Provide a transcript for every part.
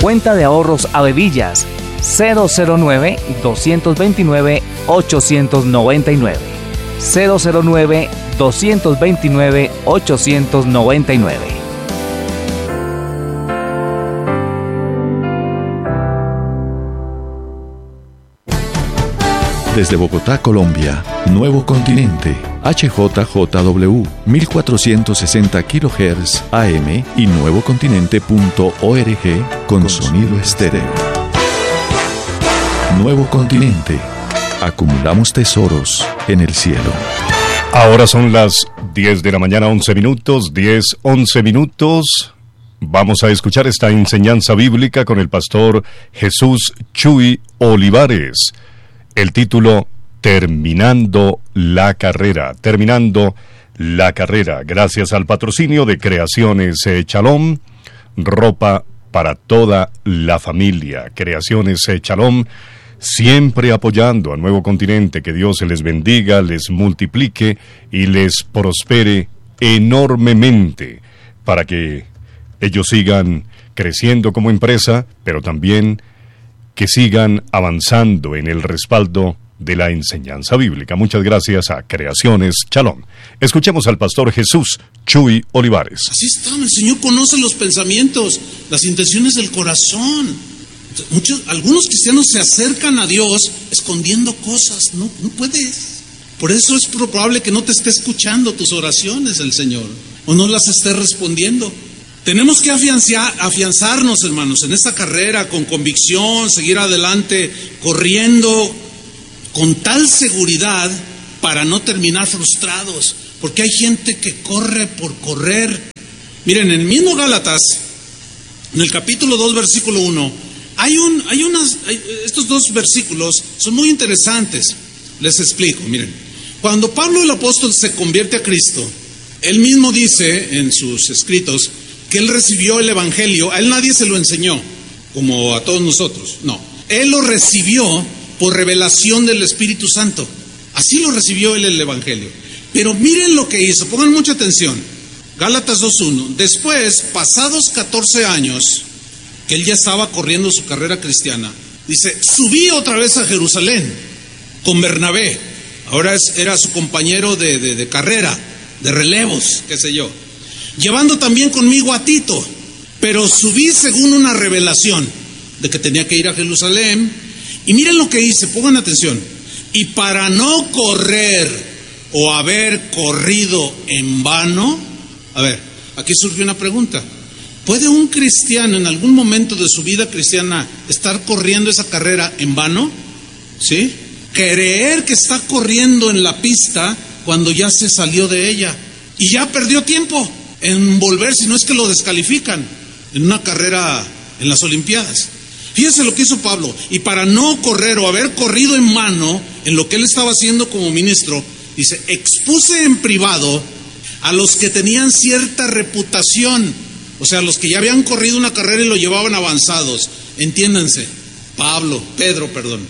Cuenta de ahorros Avevillas 009-229-899. 009-229-899. Desde Bogotá, Colombia, Nuevo Continente, HJJW, 1460 kHz AM y nuevocontinente.org con sonido estéreo. Nuevo Continente. Acumulamos tesoros en el cielo. Ahora son las 10 de la mañana, 11 minutos, 11 minutos. Vamos a escuchar esta enseñanza bíblica con el pastor Jesús Chuy Olivares. El título, Terminando la carrera. Terminando la carrera. Gracias al patrocinio de Creaciones Shalom, ropa para toda la familia. Creaciones Shalom, siempre apoyando a Nuevo Continente. Que Dios se les bendiga, les multiplique y les prospere enormemente para que ellos sigan creciendo como empresa, pero también que sigan avanzando en el respaldo de la enseñanza bíblica. Muchas gracias a Creaciones Shalom. Escuchemos al pastor Jesús Chuy Olivares. Así estamos, el Señor conoce los pensamientos, las intenciones del corazón. Algunos cristianos se acercan a Dios escondiendo cosas, no puedes. Por eso es probable que no te esté escuchando tus oraciones el Señor, o no las esté respondiendo. Tenemos que afianzarnos, hermanos, en esta carrera con convicción, seguir adelante, corriendo con tal seguridad para no terminar frustrados, porque hay gente que corre por correr. Miren, en el mismo Gálatas, en el capítulo 2, versículo 1, estos dos versículos son muy interesantes. Les explico, miren. Cuando Pablo el apóstol se convierte a Cristo, él mismo dice en sus escritos que él recibió el evangelio. A él nadie se lo enseñó, como a todos nosotros. No, él lo recibió por revelación del Espíritu Santo. Así lo recibió él el evangelio. Pero miren lo que hizo, pongan mucha atención. Gálatas 2:1. Después, pasados 14 años, que él ya estaba corriendo su carrera cristiana, dice, subí otra vez a Jerusalén con Bernabé. Ahora era su compañero de carrera, de relevos, qué sé yo, llevando también conmigo a Tito, pero subí según una revelación de que tenía que ir a Jerusalén. Y miren lo que hice, pongan atención. Y para no correr o haber corrido en vano, a ver, aquí surge una pregunta. ¿Puede un cristiano en algún momento de su vida cristiana estar corriendo esa carrera en vano? ¿Sí? Creer que está corriendo en la pista cuando ya se salió de ella y ya perdió tiempo en volver, si no es que lo descalifican en una carrera en las Olimpiadas. Fíjense lo que hizo Pablo. Y para no correr o haber corrido en mano en lo que él estaba haciendo como ministro, dice, expuse en privado a los que tenían cierta reputación, o sea, los que ya habían corrido una carrera y lo llevaban avanzados. Entiéndanse, Pedro,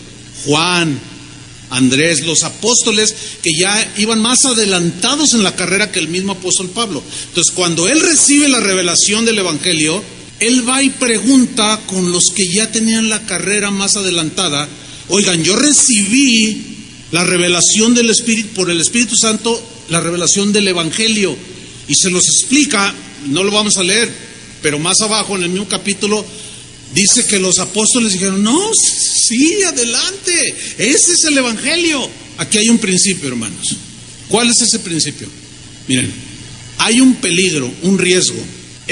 Juan, Andrés, los apóstoles que ya iban más adelantados en la carrera que el mismo apóstol Pablo. Entonces, cuando él recibe la revelación del evangelio, él va y pregunta con los que ya tenían la carrera más adelantada, oigan, yo recibí la revelación del Espíritu, por el Espíritu Santo, la revelación del evangelio, y se los explica. No lo vamos a leer, pero más abajo en el mismo capítulo dice que los apóstoles dijeron, no, sí, adelante, ese es el evangelio. Aquí hay un principio, hermanos. ¿Cuál es ese principio? Miren, hay un peligro, un riesgo,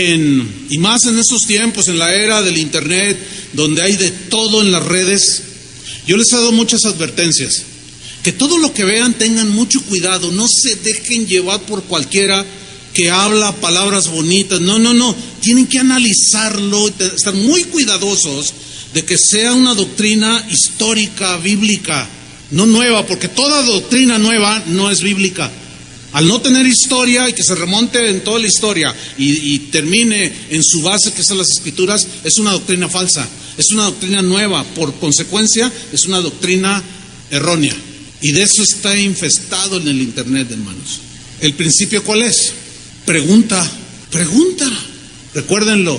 y más en estos tiempos, en la era del internet, donde hay de todo en las redes. Yo les he dado muchas advertencias, que todo lo que vean tengan mucho cuidado, no se dejen llevar por cualquiera que habla palabras bonitas. No, tienen que analizarlo, estar muy cuidadosos de que sea una doctrina histórica, bíblica, no nueva, porque toda doctrina nueva no es bíblica. Al no tener historia y que se remonte en toda la historia y termine en su base, que son las Escrituras, es una doctrina falsa, es una doctrina nueva, por consecuencia es una doctrina errónea. Y de eso está infestado en el internet, hermanos. ¿El principio cuál es? Pregunta. Recuérdenlo.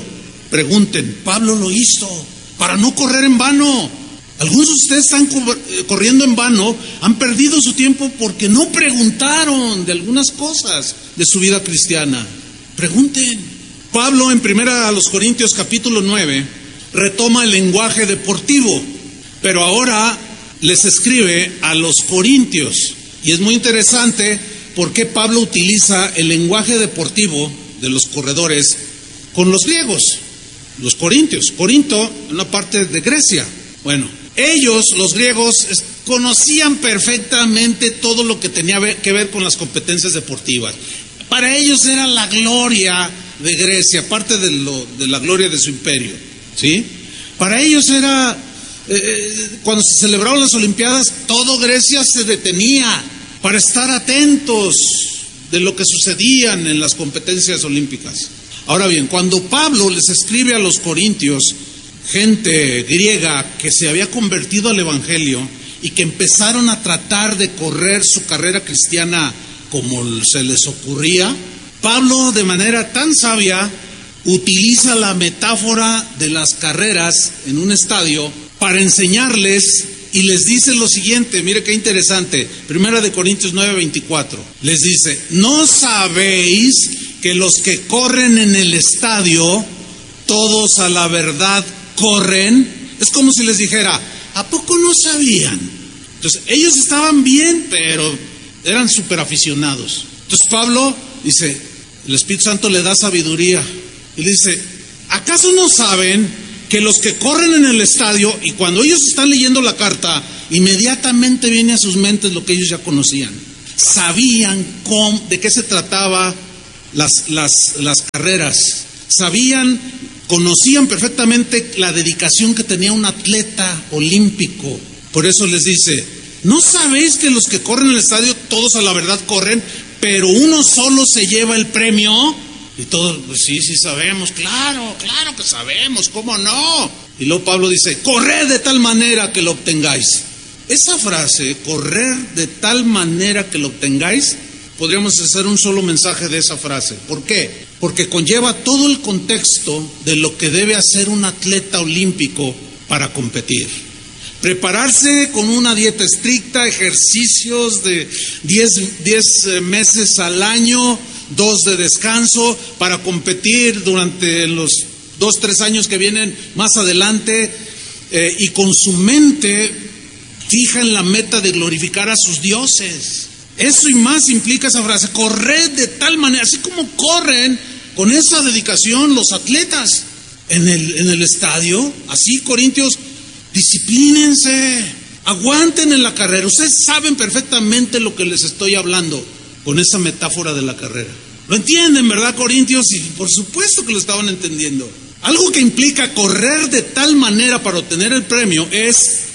Pregunten, Pablo lo hizo para no correr en vano. Algunos de ustedes están corriendo en vano, han perdido su tiempo porque no preguntaron de algunas cosas de su vida cristiana. Pregunten. Pablo en 1 Corintios capítulo 9 retoma el lenguaje deportivo, pero ahora les escribe a los corintios. Y es muy interesante por qué Pablo utiliza el lenguaje deportivo de los corredores con los griegos, los corintios. Corinto, una parte de Grecia. Bueno, ellos, los griegos, conocían perfectamente todo lo que tenía que ver con las competencias deportivas. Para ellos era la gloria de Grecia, parte de la gloria de su imperio, ¿sí? Para ellos era, cuando se celebraban las Olimpiadas, todo Grecia se detenía para estar atentos de lo que sucedían en las competencias olímpicas. Ahora bien, cuando Pablo les escribe a los corintios, gente griega que se había convertido al evangelio y que empezaron a tratar de correr su carrera cristiana como se les ocurría, Pablo, de manera tan sabia, utiliza la metáfora de las carreras en un estadio para enseñarles y les dice lo siguiente. Mire qué interesante, 1 Corintios 9:24, les dice: ¿no sabéis que los que corren en el estadio, todos a la verdad corren? Es como si les dijera, ¿a poco no sabían? Entonces, ellos estaban bien, pero eran súper aficionados. Entonces Pablo dice, el Espíritu Santo le da sabiduría y le dice, ¿acaso no saben que los que corren en el estadio, y cuando ellos están leyendo la carta, inmediatamente viene a sus mentes lo que ellos ya conocían? Sabían de qué se trataba las carreras, conocían perfectamente la dedicación que tenía un atleta olímpico. Por eso les dice, ¿no sabéis que los que corren en el estadio, todos a la verdad corren, pero uno solo se lleva el premio? Y todos, pues sí sabemos, claro que sabemos, ¿cómo no? Y luego Pablo dice, corred de tal manera que lo obtengáis. Esa frase, correr de tal manera que lo obtengáis, podríamos hacer un solo mensaje de esa frase. ¿Por qué? Porque conlleva todo el contexto de lo que debe hacer un atleta olímpico para competir. Prepararse con una dieta estricta, ejercicios de 10 meses al año, 2 de descanso, para competir durante los 2-3 años que vienen más adelante, y con su mente fija en la meta de glorificar a sus dioses. Eso y más implica esa frase, correr de tal manera, así como corren con esa dedicación los atletas en el estadio. Así, corintios, disciplínense, aguanten en la carrera. Ustedes saben perfectamente lo que les estoy hablando con esa metáfora de la carrera. Lo entienden, ¿verdad, corintios? Y por supuesto que lo estaban entendiendo. Algo que implica correr de tal manera para obtener el premio es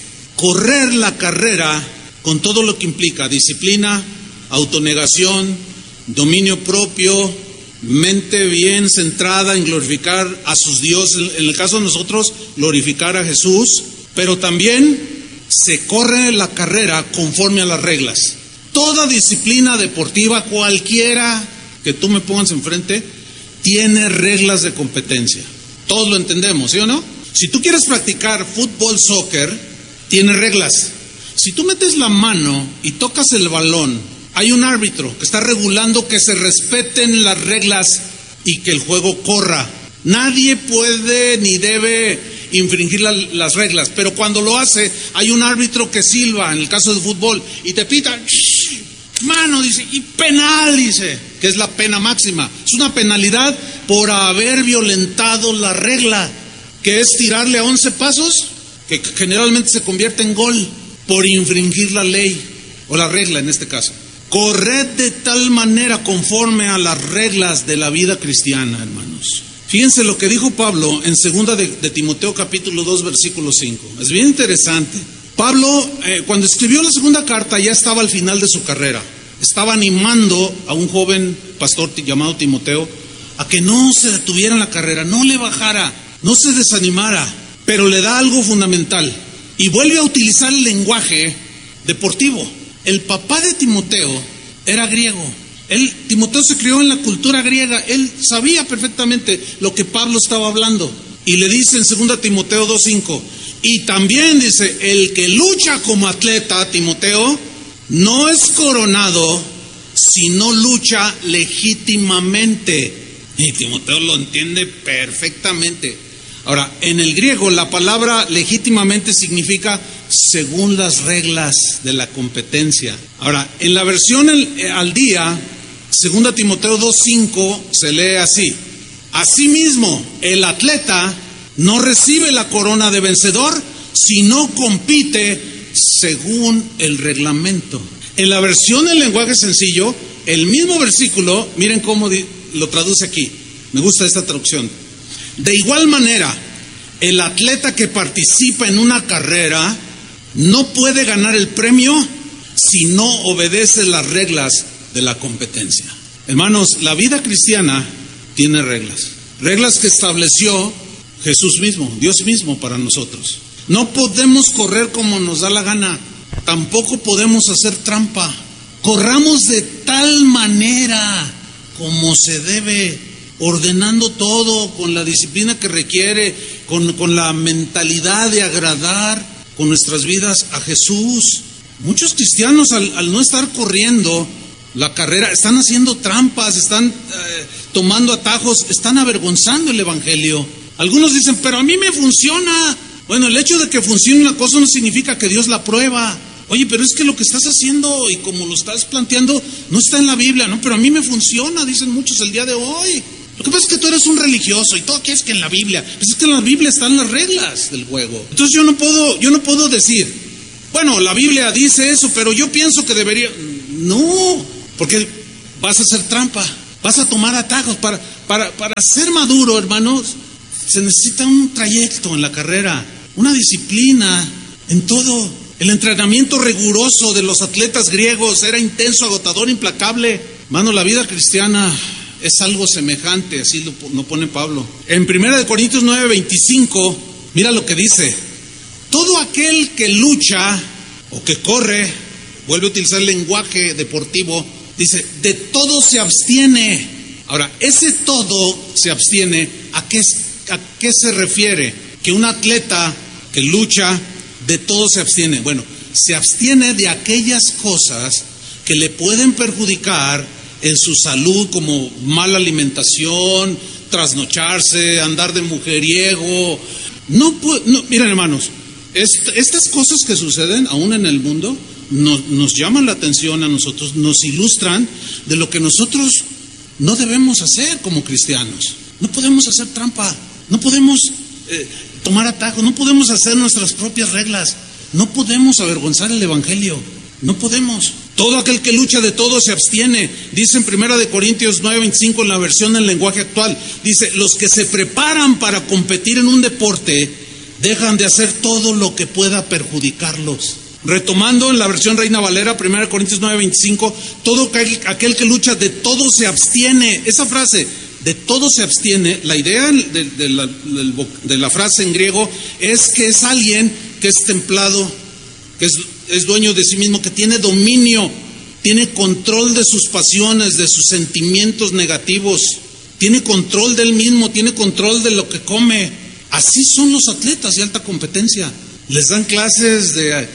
correr la carrera con todo lo que implica disciplina, autonegación, dominio propio, mente bien centrada en glorificar a sus dioses. En el caso de nosotros, glorificar a Jesús, pero también se corre la carrera conforme a las reglas. Toda disciplina deportiva, cualquiera que tú me pongas enfrente, tiene reglas de competencia. Todos lo entendemos, ¿sí o no? Si tú quieres practicar fútbol, soccer, tiene reglas. Si tú metes la mano y tocas el balón, hay un árbitro que está regulando que se respeten las reglas y que el juego corra. Nadie puede ni debe infringir las reglas, pero cuando lo hace, hay un árbitro que silba, en el caso de fútbol, y te pita, mano, dice, y penal, dice, que es la pena máxima. Es una penalidad por haber violentado la regla, que es tirarle a 11 pasos, que generalmente se convierte en gol, por infringir la ley, o la regla en este caso. Corred de tal manera conforme a las reglas de la vida cristiana, hermanos. Fíjense lo que dijo Pablo en 2 de Timoteo capítulo 2 versículo 5. Es bien interesante. Pablo, cuando escribió la segunda carta, ya estaba al final de su carrera. Estaba animando a un joven pastor llamado Timoteo a que no se detuviera en la carrera, no le bajara, no se desanimara, pero le da algo fundamental y vuelve a utilizar el lenguaje deportivo. El papá de Timoteo era griego. Timoteo se crió en la cultura griega. Él sabía perfectamente lo que Pablo estaba hablando. Y le dice en 2 Timoteo 2:5, y también dice, el que lucha como atleta, Timoteo, no es coronado si no lucha legítimamente. Y Timoteo lo entiende perfectamente. Ahora, en el griego la palabra legítimamente significa según las reglas de la competencia. Ahora, en la versión al día, 2 Timoteo 2:5 se lee así: asimismo, el atleta no recibe la corona de vencedor si no compite según el reglamento. En la versión en lenguaje sencillo, el mismo versículo, miren cómo lo traduce aquí. Me gusta esta traducción. De igual manera, el atleta que participa en una carrera no puede ganar el premio si no obedece las reglas de la competencia. Hermanos, la vida cristiana tiene reglas. Reglas que estableció Jesús mismo, Dios mismo para nosotros. No podemos correr como nos da la gana. Tampoco podemos hacer trampa. Corramos de tal manera como se debe, ordenando todo con la disciplina que requiere, con la mentalidad de agradar con nuestras vidas a Jesús. Muchos cristianos al no estar corriendo la carrera están haciendo trampas, están tomando atajos, están avergonzando el evangelio. Algunos dicen, pero a mí me funciona. Bueno, el hecho de que funcione una cosa no significa que Dios la aprueba. Oye, pero es que lo que estás haciendo y como lo estás planteando no está en la Biblia, ¿no? Pero a mí me funciona, dicen muchos el día de hoy. Lo que pasa es que tú eres un religioso y todo quieres que en la Biblia. Pues es que en la Biblia están las reglas del juego. Entonces yo no puedo decir, bueno, la Biblia dice eso, pero yo pienso que debería. No, porque vas a hacer trampa, vas a tomar atajos. Para ser maduro, hermanos, se necesita un trayecto en la carrera, una disciplina en todo. El entrenamiento riguroso de los atletas griegos era intenso, agotador, implacable. Hermano, la vida cristiana es algo semejante, así lo pone Pablo. En 1 Corintios 9:25, mira lo que dice: todo aquel que lucha o que corre, vuelve a utilizar el lenguaje deportivo, dice, de todo se abstiene. Ahora, ese todo se abstiene, ¿a qué se refiere? Que un atleta que lucha, de todo se abstiene. Bueno, se abstiene de aquellas cosas que le pueden perjudicar en su salud, como mala alimentación, trasnocharse, andar de mujeriego. Miren, hermanos, estas cosas que suceden aún en el mundo nos llaman la atención a nosotros, nos ilustran de lo que nosotros no debemos hacer como cristianos. No podemos hacer trampa, no podemos tomar atajos, no podemos hacer nuestras propias reglas, no podemos avergonzar el evangelio, no podemos. Todo aquel que lucha de todo se abstiene. Dice en 1 Corintios 9:25 en la versión del lenguaje actual, dice, los que se preparan para competir en un deporte dejan de hacer todo lo que pueda perjudicarlos. Retomando en la versión Reina Valera, 1 Corintios 9:25, todo aquel que lucha de todo se abstiene. Esa frase, de todo se abstiene, la idea de la frase en griego es que es alguien que es templado, que es dueño de sí mismo, que tiene dominio, tiene control de sus pasiones, de sus sentimientos negativos, tiene control de él mismo, tiene control de lo que come. Así son los atletas de alta competencia. Les dan clases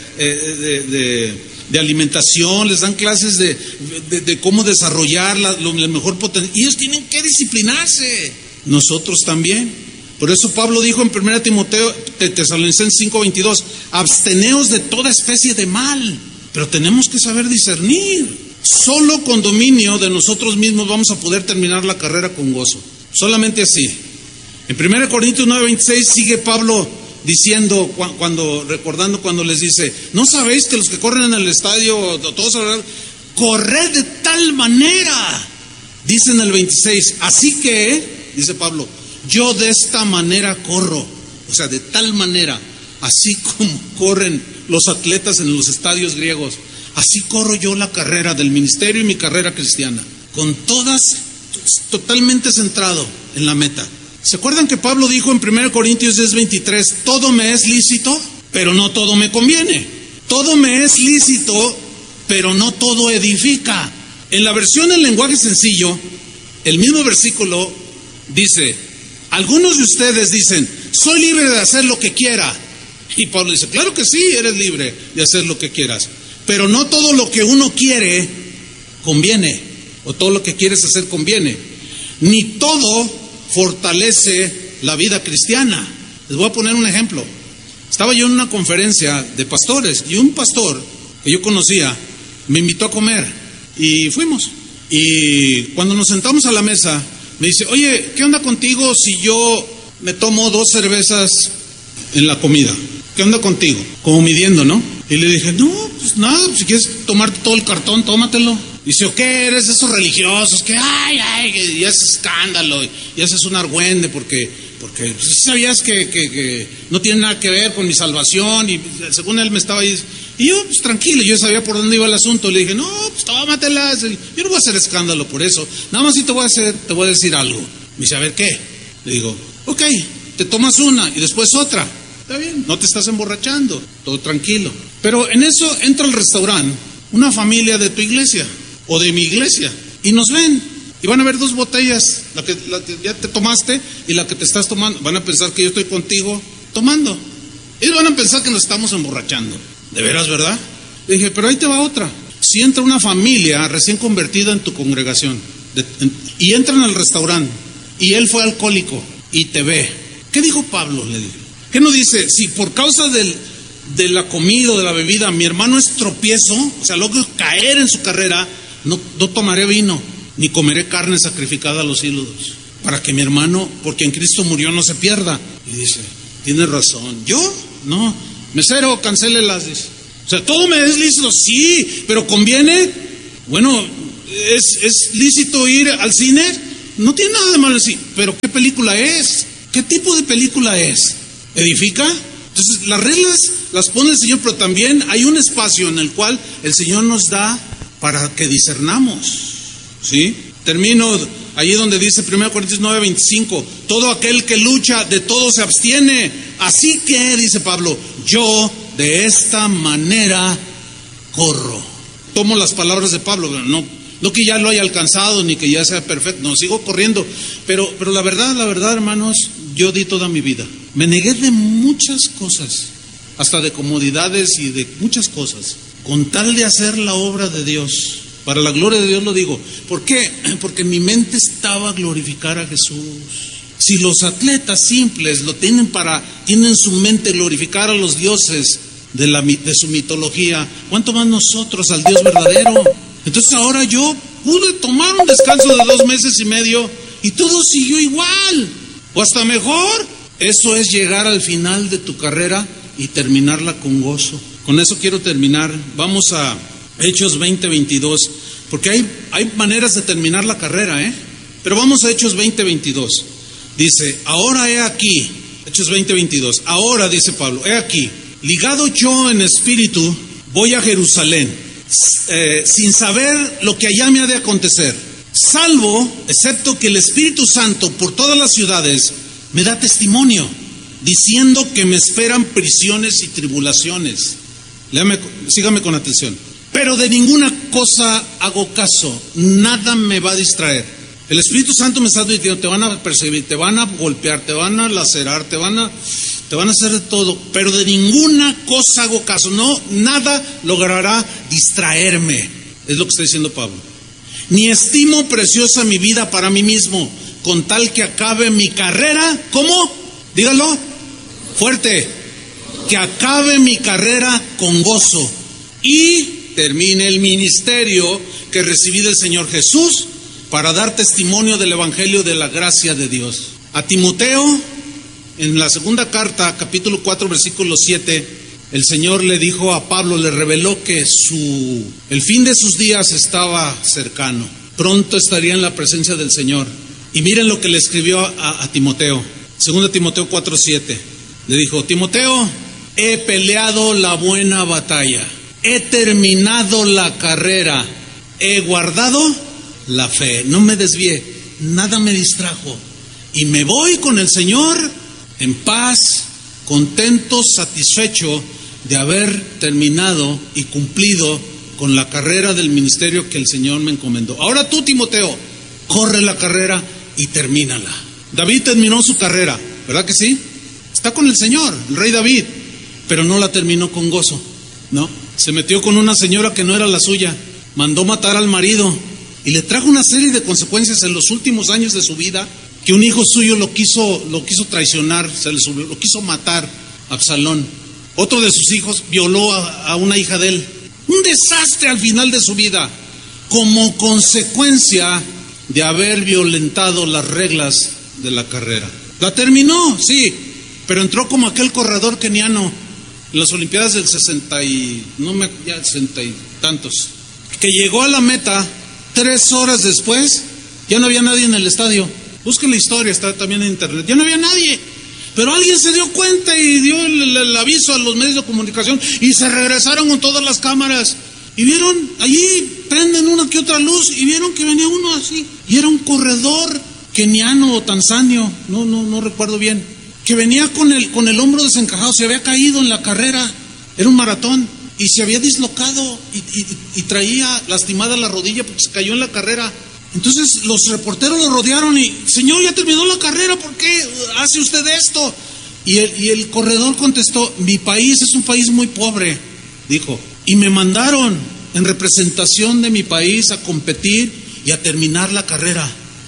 de alimentación, les dan clases de cómo desarrollar el mejor potencial. Y ellos tienen que disciplinarse. Nosotros también. Por eso Pablo dijo en 1 Timoteo, Tesalonicenses 5:22, absteneos de toda especie de mal. Pero tenemos que saber discernir. Solo con dominio de nosotros mismos vamos a poder terminar la carrera con gozo. Solamente así. En 1 Corintios 9:26 sigue Pablo diciendo, recordando cuando les dice, ¿no sabéis que los que corren en el estadio, todos corred de tal manera? Dice en el 26, así que, dice Pablo, yo de esta manera corro. O sea, de tal manera, así como corren los atletas en los estadios griegos, así corro yo la carrera del ministerio y mi carrera cristiana, con todas, totalmente centrado en la meta. ¿Se acuerdan que Pablo dijo en 1 Corintios 10:23, todo me es lícito, pero no todo me conviene? Todo me es lícito, pero no todo edifica. En la versión en lenguaje sencillo, el mismo versículo dice, algunos de ustedes dicen, soy libre de hacer lo que quiera. Y Pablo dice, claro que sí, eres libre de hacer lo que quieras, pero no todo lo que uno quiere conviene, o todo lo que quieres hacer conviene, ni todo fortalece la vida cristiana. Les voy a poner un ejemplo. Estaba yo en una conferencia de pastores y un pastor que yo conocía me invitó a comer y fuimos. Y cuando nos sentamos a la mesa, me dice, oye, ¿qué onda contigo si yo me tomo 2 cervezas en la comida? ¿Qué onda contigo? Como midiendo, ¿no? Y le dije, no, pues nada, si quieres tomarte todo el cartón, tómatelo. Dice, ¿o qué eres esos religiosos? Que y haces escándalo, y haces un argüende porque pues, sabías que no tiene nada que ver con mi salvación. Y según él me estaba ahí. Y yo, pues tranquilo, yo sabía por dónde iba el asunto. Le dije, no, pues tómatelas. Yo no voy a hacer escándalo por eso. Nada más sí te voy a decir algo. Me dice, a ver, ¿qué? Le digo, ok, te tomas una y después otra. Está bien, no te estás emborrachando, todo tranquilo. Pero en eso entra al restaurante una familia de tu iglesia o de mi iglesia y nos ven y van a ver 2 botellas, la que ya te tomaste y la que te estás tomando. Van a pensar que yo estoy contigo tomando. Ellos van a pensar que nos estamos emborrachando. ¿De veras, verdad? Le dije, pero ahí te va otra. Si entra una familia recién convertida en tu congregación y entran al restaurante y él fue alcohólico y te ve, ¿qué dijo Pablo? Le dije, ¿qué no dice? Si por causa de la comida o de la bebida mi hermano es tropiezo, o sea, logro caer en su carrera, no tomaré vino, ni comeré carne sacrificada a los ídolos, para que mi hermano, porque en Cristo murió, no se pierda. Y dice, tienes razón. ¿Yo? No. Mesero, cancélelas, dice. O sea, todo me es lícito, sí, pero ¿conviene? Bueno, ¿es lícito ir al cine? No tiene nada de malo así, pero ¿qué película es? ¿Qué tipo de película es? ¿Edifica? Entonces, las reglas las pone el Señor, pero también hay un espacio en el cual el Señor nos da para que discernamos, ¿sí? Termino allí donde dice 1 Corintios 9:25, todo aquel que lucha de todo se abstiene. Así que, dice Pablo, yo de esta manera corro. Tomo las palabras de Pablo, pero no que ya lo haya alcanzado ni que ya sea perfecto, no, sigo corriendo. Pero la verdad, hermanos, yo di toda mi vida. Me negué de muchas cosas, hasta de comodidades y de muchas cosas, con tal de hacer la obra de Dios. Para la gloria de Dios lo digo. ¿Por qué? Porque mi mente estaba a glorificar a Jesús. Si los atletas simples tienen en su mente glorificar a los dioses de su mitología, ¿cuánto más nosotros al Dios verdadero? Entonces ahora yo pude tomar un descanso de 2 meses y medio y todo siguió igual, o hasta mejor. Eso es llegar al final de tu carrera y terminarla con gozo. Con eso quiero terminar. Vamos a Hechos 20:22, porque hay maneras de terminar la carrera, pero vamos a Hechos 20:22. Dice, ahora he aquí, Hechos 20:22, ahora, dice Pablo, he aquí, ligado yo en espíritu, voy a Jerusalén, sin saber lo que allá me ha de acontecer, salvo, excepto que el Espíritu Santo por todas las ciudades me da testimonio, diciendo que me esperan prisiones y tribulaciones. Sígame con atención. Pero de ninguna cosa hago caso, nada me va a distraer. El Espíritu Santo me está diciendo, te van a perseguir, te van a golpear, te van a lacerar, te van a hacer de todo, pero de ninguna cosa hago caso. No, nada logrará distraerme. Es lo que está diciendo Pablo. Ni estimo preciosa mi vida para mí mismo, con tal que acabe mi carrera. ¿Cómo? Dígalo fuerte. Que acabe mi carrera con gozo y termine el ministerio que recibí del Señor Jesús para dar testimonio del Evangelio de la gracia de Dios. A Timoteo, en la segunda carta, capítulo 4, versículo 7, el Señor le dijo a Pablo, le reveló que el fin de sus días estaba cercano. Pronto estaría en la presencia del Señor. Y miren lo que le escribió a Timoteo. 2 Timoteo 4:7. Le dijo, Timoteo, he peleado la buena batalla, he terminado la carrera, he guardado la fe, no me desvié, nada me distrajo, y me voy con el Señor en paz, contento, satisfecho de haber terminado y cumplido con la carrera del ministerio que el Señor me encomendó. Ahora tú, Timoteo, corre la carrera y termínala. David terminó su carrera, ¿verdad que sí? Está con el Señor, el rey David, pero no la terminó con gozo, ¿no? Se metió con una señora que no era la suya, mandó matar al marido y le trajo una serie de consecuencias en los últimos años de su vida, que un hijo suyo lo quiso traicionar, lo quiso matar, Absalón. Otro de sus hijos violó a una hija de él. Un desastre al final de su vida, como consecuencia de haber violentado las reglas de la carrera. La terminó, sí, pero entró como aquel corredor keniano en las Olimpiadas del 60 y tantos, que llegó a la meta 3 horas después. Ya no había nadie en el estadio. Busquen la historia, está también en internet. Ya no había nadie, pero alguien se dio cuenta y dio el aviso a los medios de comunicación y se regresaron con todas las cámaras y vieron, allí prenden una que otra luz y vieron que venía uno así, y era un corredor keniano o tanzanio, no recuerdo bien, que venía con el hombro desencajado, se había caído en la carrera, era un maratón, y se había dislocado y traía lastimada la rodilla porque se cayó en la carrera. Entonces los reporteros lo rodearon y, señor, ya terminó la carrera, ¿por qué hace usted esto? Y el corredor contestó, mi país es un país muy pobre, dijo, y me mandaron en representación de mi país a competir y a terminar la carrera.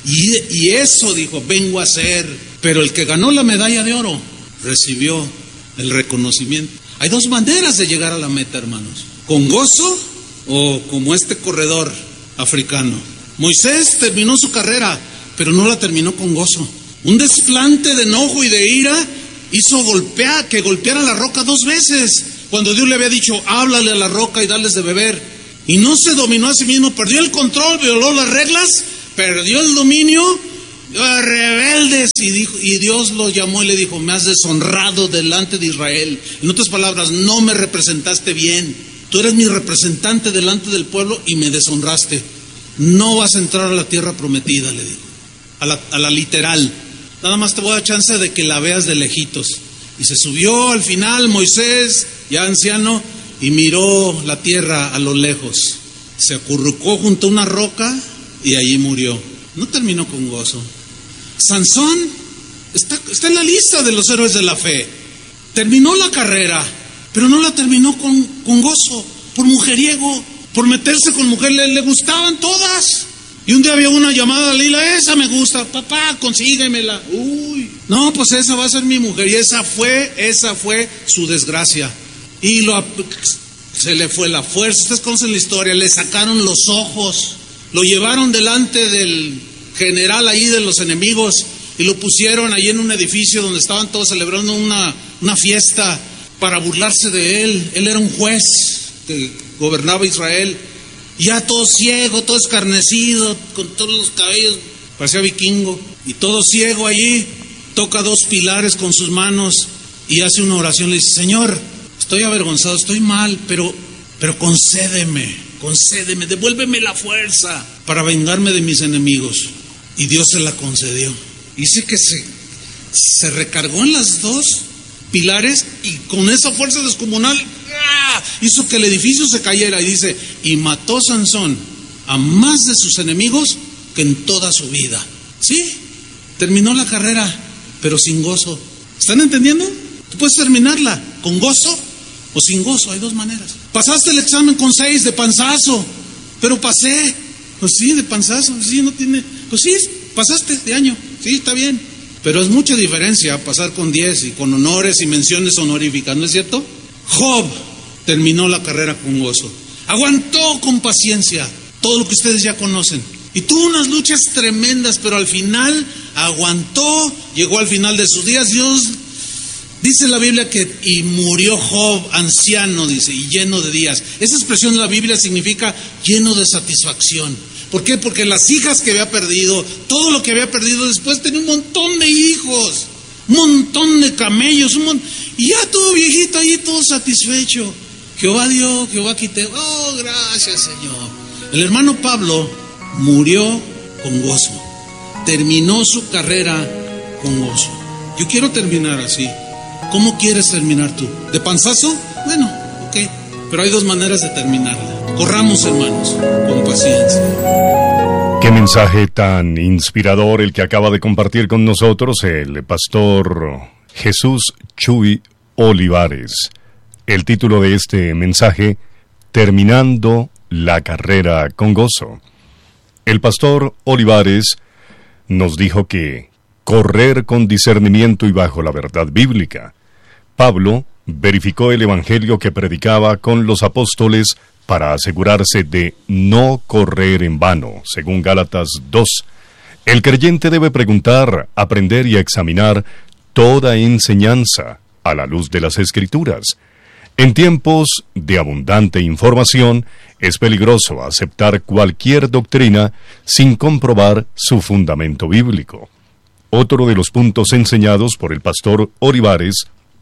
Y eso, dijo, vengo a hacer. Pero el que ganó la medalla de oro recibió el reconocimiento. Hay 2 maneras de llegar a la meta, hermanos: con gozo o como este corredor africano. Moisés terminó su carrera, pero no la terminó con gozo. Un desplante de enojo y de ira hizo que golpeara la roca 2 veces, cuando Dios le había dicho, háblale a la roca y dales de beber. Y no se dominó a sí mismo, perdió el control, violó las reglas, perdió el dominio, rebeldes, y Dios lo llamó y le dijo, me has deshonrado delante de Israel. En otras palabras, no me representaste bien. Tú eres mi representante delante del pueblo y me deshonraste. No vas a entrar a la tierra prometida, le dijo, a la literal. Nada más te voy a dar chance de que la veas de lejitos. Y se subió al final Moisés, ya anciano, y miró la tierra a lo lejos. Se acurrucó junto a una roca y allí murió. No terminó con gozo. Sansón está en la lista de los héroes de la fe. Terminó la carrera, pero no la terminó con gozo, por mujeriego, por meterse con mujeres. Le gustaban todas. Y un día había una llamada, Lila, esa me gusta, papá, consíguemela. Uy, no, pues esa va a ser mi mujer. Y esa fue su desgracia. Y se le fue la fuerza. Ustedes conocen la historia, le sacaron los ojos, lo llevaron delante del general ahí de los enemigos y lo pusieron ahí en un edificio donde estaban todos celebrando una fiesta para burlarse de él. Él era un juez que gobernaba Israel. Ya todo ciego, todo escarnecido, con todos los cabellos, parecía vikingo, y todo ciego allí, toca 2 pilares con sus manos y hace una oración. Le dice, Señor, estoy avergonzado, estoy mal, pero concédeme, devuélveme la fuerza para vengarme de mis enemigos. Y Dios se la concedió. Dice que se recargó en las 2 pilares y con esa fuerza descomunal hizo que el edificio se cayera. Y dice, y mató Sansón a más de sus enemigos que en toda su vida. Sí, terminó la carrera, pero sin gozo. ¿Están entendiendo? Tú puedes terminarla con gozo o sin gozo, hay 2 maneras. Pasaste el examen con 6 de panzazo, pero pasé. Pues sí, de panzazo, sí, no tiene. Pues sí, pasaste de año, sí, está bien. Pero es mucha diferencia pasar con 10 y con honores y menciones honoríficas, ¿no es cierto? Job terminó la carrera con gozo. Aguantó con paciencia todo lo que ustedes ya conocen. Y tuvo unas luchas tremendas, pero al final aguantó, llegó al final de sus días. Dios dice en la Biblia y murió Job anciano, dice, y lleno de días. Esa expresión de la Biblia significa lleno de satisfacción. ¿Por qué? Porque las hijas que había perdido, todo lo que había perdido después, tenía un montón de hijos, un montón de camellos, y ya todo viejito ahí, todo satisfecho. Jehová dio, Jehová quité. Oh, gracias, Señor. El hermano Pablo murió con gozo, terminó su carrera con gozo. Yo quiero terminar así. ¿Cómo quieres terminar tú? ¿De panzazo? Bueno, ok, pero hay 2 maneras de terminarla. Corramos, hermanos, con paciencia. Qué mensaje tan inspirador el que acaba de compartir con nosotros el pastor Jesús Chuy Olivares. El título de este mensaje, Terminando la carrera con gozo. El pastor Olivares nos dijo que correr con discernimiento y bajo la verdad bíblica. Pablo verificó el evangelio que predicaba con los apóstoles para asegurarse de no correr en vano, según Gálatas 2. El creyente debe preguntar, aprender y examinar toda enseñanza a la luz de las Escrituras. En tiempos de abundante información, es peligroso aceptar cualquier doctrina sin comprobar su fundamento bíblico. Otro de los puntos enseñados por el pastor Olivares: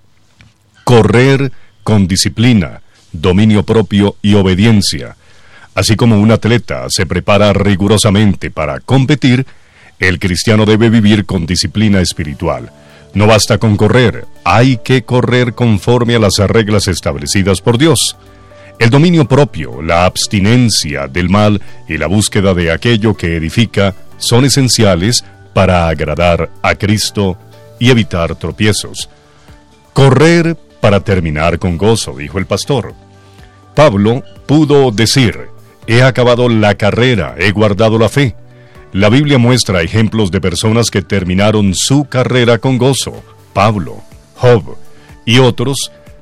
correr con disciplina, dominio propio y obediencia. Así como un atleta se prepara rigurosamente para competir, el cristiano debe vivir con disciplina espiritual. No basta con correr, hay que correr conforme a las reglas establecidas por Dios. El dominio propio, la abstinencia del mal y la búsqueda de aquello que edifica son esenciales para agradar a Cristo y evitar tropiezos. Correr para terminar con gozo, dijo el pastor. Pablo pudo decir: he acabado la carrera, he guardado la fe. La Biblia muestra ejemplos de personas que terminaron su carrera con gozo: Pablo, Job y otros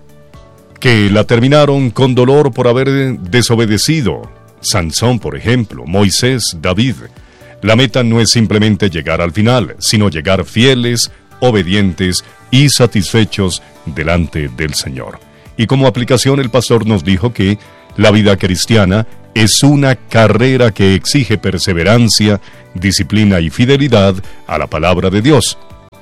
que la terminaron con dolor por haber desobedecido. Sansón, por ejemplo, Moisés, David. La meta no es simplemente llegar al final, sino llegar fieles, obedientes y satisfechos delante del Señor. Y como aplicación, el pastor nos dijo que la vida cristiana es una carrera que exige perseverancia, disciplina y fidelidad a la palabra de Dios.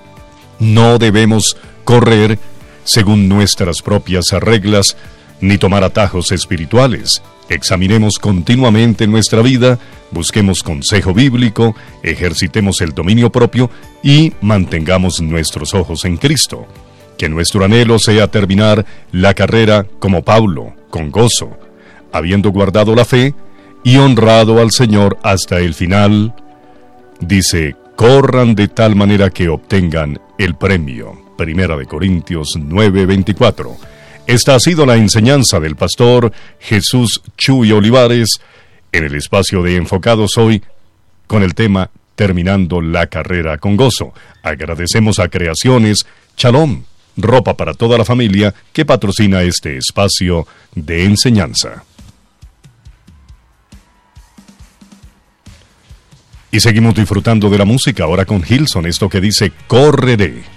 No debemos correr según nuestras propias reglas, ni tomar atajos espirituales. Examinemos continuamente nuestra vida, busquemos consejo bíblico, ejercitemos el dominio propio y mantengamos nuestros ojos en Cristo. Que nuestro anhelo sea terminar la carrera como Pablo, con gozo, habiendo guardado la fe y honrado al Señor hasta el final. Dice: corran de tal manera que obtengan el premio. Primera de Corintios 9:24. Esta ha sido la enseñanza del pastor Jesús Chuy Olivares en el espacio de Enfocados hoy con el tema Terminando la carrera con gozo. Agradecemos a Creaciones Shalom, ropa para toda la familia, que patrocina este espacio de enseñanza. Y seguimos disfrutando de la música ahora con Hilson, esto que dice: correré.